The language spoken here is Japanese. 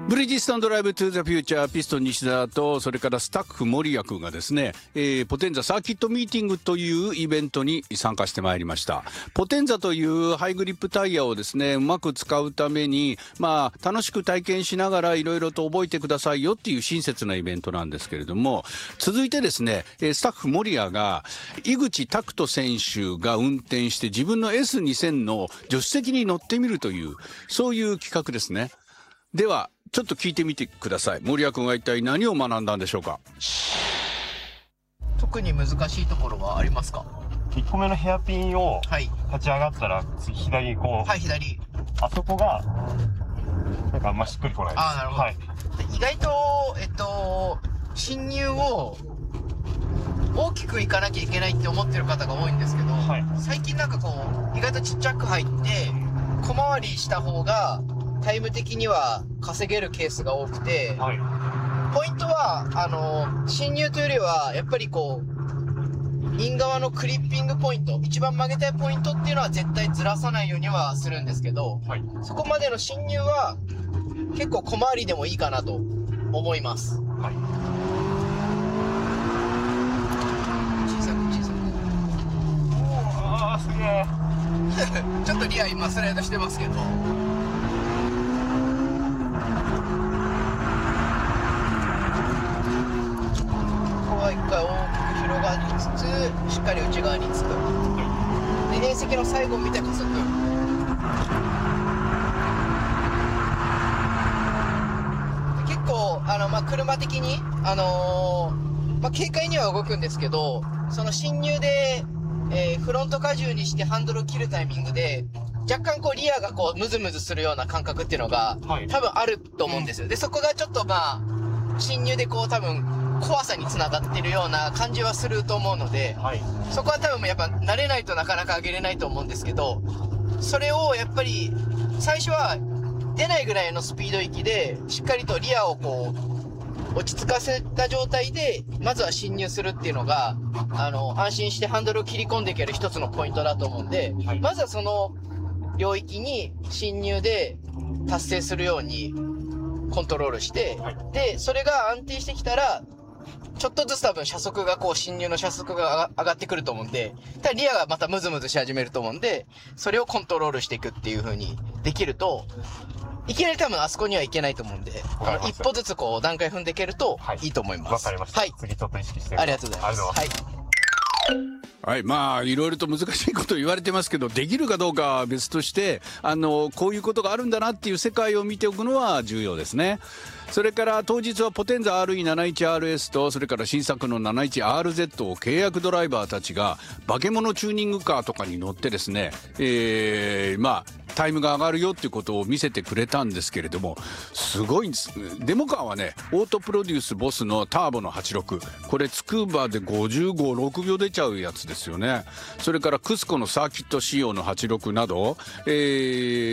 ブリヂストンドライブトゥーザフューチャー、ピストン西田と、それからスタッフ森谷君がですね、ポテンザサーキットミーティングというイベントに参加してまいりました。ポテンザというハイグリップタイヤをですね、うまく使うために、楽しく体験しながらいろいろと覚えてくださいよっていう親切なイベントなんですけれども、続いてですね、スタッフ森谷が、井口拓人選手が運転して自分の S2000 の助手席に乗ってみるという、そういう企画ですね。では、ちょっと聞いてみてください。森谷君は一体何を学んだんでしょうか。 特に難しいところはありますか ?1 個目のヘアピンをはい。 立ち上がったら、左にこう、 はい、左。 あそこが、なんかあんましっくりこないです。 ああ、なるほど。 はい。 意外と、進入を大きくいかなきゃいけないって思ってる方が多いんですけど、 はい、 最近なんかこう、意外とちっちゃく入って、小回りした方が、タイム的には稼げるケースが多くて、 はい、 ポイントは、進入というよりは、やっぱりこう、イン側のクリッピングポイント、一番曲げたいポイントっていうのは絶対ずらさないようにはするんですけど、 はい、 そこまでの進入は結構小回りでもいいかなと思います。 はい。 小さく。 ああ、すげえ。 ちょっとリア今スライドしてますけど。一回大きく広がりつつしっかり内側につく。2年席の最後を見て加速。結構車的に軽快には動くんですけど、その進入で、フロント荷重にしてハンドルを切るタイミングで若干こうリアがこうムズムズするような感覚っていうのが、はい、多分あると思うんですよ。でそこがちょっと進入でこう多分怖さにつながってるような感じはすると思うので、はい、そこは多分やっぱ慣れないとなかなか上げれないと思うんですけど、それをやっぱり最初は出ないぐらいのスピード域でしっかりとリアをこう落ち着かせた状態でまずは進入するっていうのが安心してハンドルを切り込んでいける一つのポイントだと思うんで、はい、まずはその領域に進入で達成するようにコントロールして、はい、でそれが安定してきたらちょっとずつ多分車速が進入の車速が上がってくると思うんで、ただリアがまたムズムズし始めると思うんで、それをコントロールしていくっていう風にできると、いきなり多分あそこにはいけないと思うんで、一歩ずつこう段階踏んでいけるといいと思います。 わかりました。 はい。 次ちょっと意識してありがとうございます。はい。 はい、いろいろと難しいこと言われてますけど、できるかどうかは別として、こういうことがあるんだなっていう世界を見ておくのは重要ですね。それから当日はポテンザ RE71RS と、それから新作の 71RZ を契約ドライバーたちが化け物チューニングカーとかに乗ってですね、タイムが上がるよっていうことを見せてくれたんですけれども、すごいんです。デモカーはね、オートプロデュースボスのターボの86、これつくばで55、6秒出ちゃうやつですよね。それからクスコのサーキット仕様の86など、